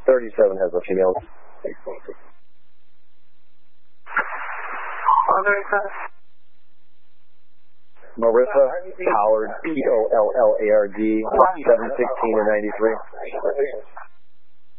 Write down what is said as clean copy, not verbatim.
37 has a female. Marissa Pollard, Pollard, 716 and 93.